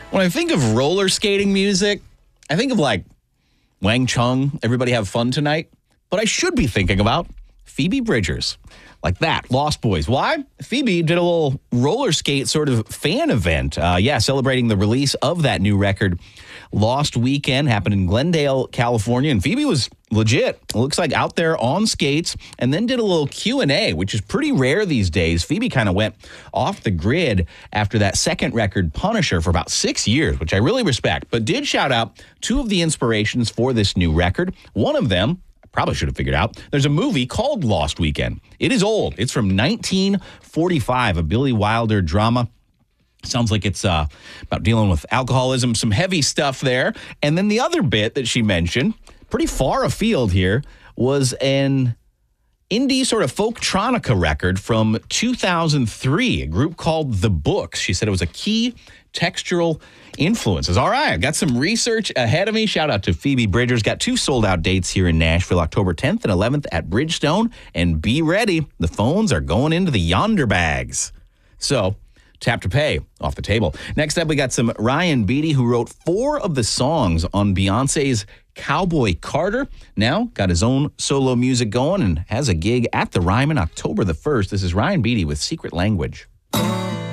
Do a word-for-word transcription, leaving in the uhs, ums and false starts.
When I think of roller skating music, I think of like Wang Chung, Everybody Have Fun Tonight. But I should be thinking about Phoebe Bridgers. Like that, Lost Boys. Why? Phoebe did a little roller skate sort of fan event. Uh, yeah, celebrating the release of that new record. Lost Weekend happened in Glendale, California. And Phoebe was legit. It looks like out there on skates. And then did a little Q and A, which is pretty rare these days. Phoebe kind of went off the grid after that second record, Punisher, for about six years, which I really respect. But did shout out two of the inspirations for this new record. One of them, probably should have figured out. There's a movie called Lost Weekend. It is old. It's from nineteen forty-five, a Billy Wilder drama. Sounds like it's uh, about dealing with alcoholism, some heavy stuff there. And then the other bit that she mentioned, pretty far afield here, was an indie sort of folktronica record from two thousand three, a group called The Books. She said it was a key textural influences. All right, I've got some research ahead of me. Shout out to Phoebe Bridgers. Got two sold out dates here in Nashville, October tenth and eleventh at Bridgestone. And be ready, the phones are going into the yonder bags. So, tap to pay off the table. Next up, we got some Ryan Beatty, who wrote four of the songs on Beyonce's Cowboy Carter. Now got his own solo music going and has a gig at the Ryman October the first. This is Ryan Beatty with Secret Language.